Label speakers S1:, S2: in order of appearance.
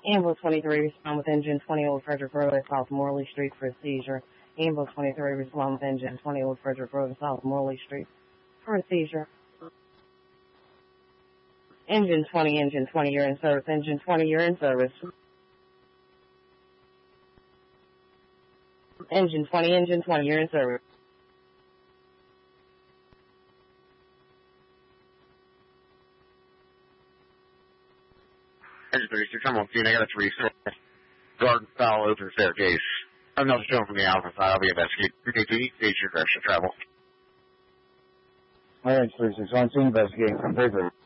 S1: Ambulance 23, respond with engine 20 Old Frederick Road at South Morley Street for a seizure. Ambulance 23, respond with engine 20 Old Frederick Road at South Morley Street for a seizure. Engine 20, you're in service. Engine 20, you're in service. Engine 20, you're in service.
S2: Engine 36, I'm on scene. I got a 3 garden foul over staircase. I'm not showing from the alpha side. I'll be investigating. 3KT, stage your direction of travel.
S3: Orange 36, on scene investigating from Bridger.